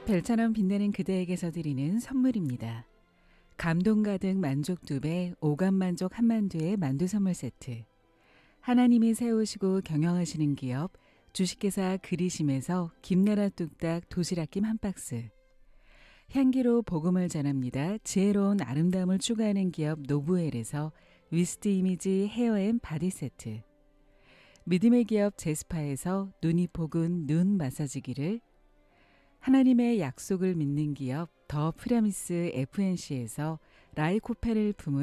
별처럼 빛나는 그대에게서 드리는 선물입니다. 감동 가득 만족 2배, 오감 만족 한만두의 만두 선물 세트. 하나님이 세우시고 경영하시는 기업 주식회사 그리심에서 김나라 뚝딱 도시락김 한 박스. 향기로 복음을 전합니다. 지혜로운 아름다움을 추구하는 기업 노브웰에서 위스트 이미지 헤어앤 바디 세트. 믿음의 기업 제스파에서 눈이 포근 눈 마사지기를, 하나님의 약속을 믿는 기업 더 프라미스 FNC에서 라이코펜을 품은